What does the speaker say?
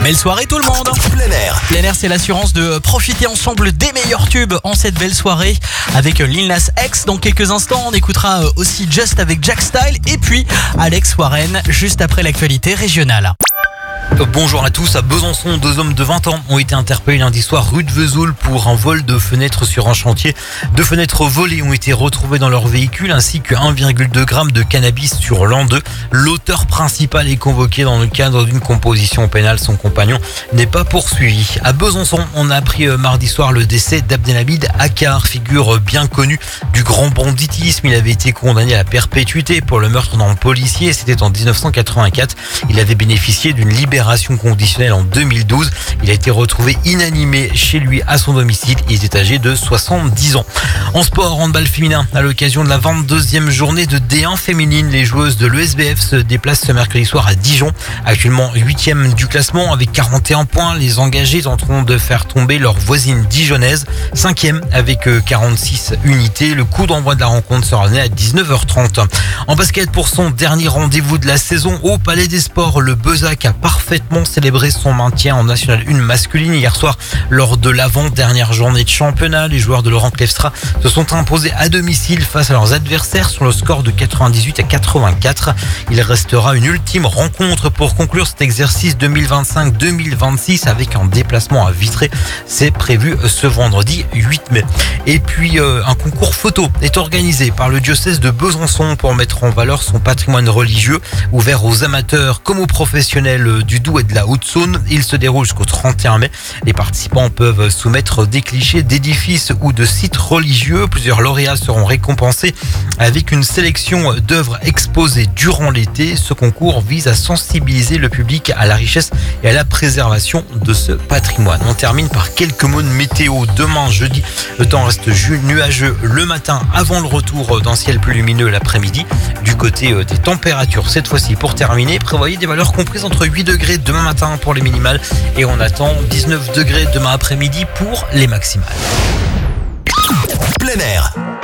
Belle soirée tout le monde. Plein air, c'est l'assurance de profiter ensemble des meilleurs tubes en cette belle soirée avec Lil Nas X. Dans quelques instants, on écoutera aussi Just avec Jack Style et puis Alex Warren juste après l'actualité régionale. Bonjour à tous, à Besançon, 2 hommes de 20 ans ont été interpellés lundi soir rue de Vesoul pour un vol de fenêtres sur un chantier. 2 fenêtres volées ont été retrouvées dans leur véhicule ainsi que 1,2 g de cannabis sur l'an 2. L'auteur principal est convoqué dans le cadre d'une composition pénale. Son compagnon n'est pas poursuivi. À Besançon, on a appris mardi soir le décès d'Abdelhamid Akkar, figure bien connue du grand banditisme. Il avait été condamné à la perpétuité pour le meurtre d'un policier. C'était en 1984. Il avait bénéficié d'une libération conditionnelle en 2012. Il a été retrouvé inanimé chez lui à son domicile. Il était âgé de 70 ans. En sport, handball féminin, à l'occasion de la 22e journée de D1 féminine, les joueuses de l'ESBF se déplacent ce mercredi soir à Dijon. Actuellement 8e du classement avec 41 points, les engagés tenteront de faire tomber leur voisine dijonnaise. 5e avec 46 unités. Le coup d'envoi de la rencontre sera donné à 19h30. En basket, pour son dernier rendez-vous de la saison au Palais des Sports, le Bezac a parfaitement célébré son maintien en National 1 masculine hier soir lors de l'avant-dernière journée de championnat. Les joueurs de Laurent Clefstra se sont imposés à domicile face à leurs adversaires sur le score de 98-84. Il restera une ultime rencontre pour conclure cet exercice 2025-2026 avec un déplacement à Vitré. C'est prévu ce vendredi 8 mai. Et puis un concours photo est organisé par le diocèse de Besançon pour mettre en valeur son patrimoine religieux, ouvert aux amateurs comme aux professionnels du Doubs et de la Haute-Saône. Il se déroule jusqu'au 31 mai. Les participants peuvent soumettre des clichés d'édifices ou de sites religieux. Plusieurs lauréats seront récompensés avec une sélection d'œuvres exposées durant l'été. Ce concours vise à sensibiliser le public à la richesse et à la préservation de ce patrimoine. On termine par quelques mots de météo. Demain, jeudi, le temps reste nuageux le matin avant le retour d'un ciel plus lumineux l'après-midi. Du côté des températures, cette fois-ci, pour terminer, prévoyez des valeurs comprises entre 8 degrés demain matin pour les minimales et on attend 19 degrés demain après-midi pour les maximales. Plein air.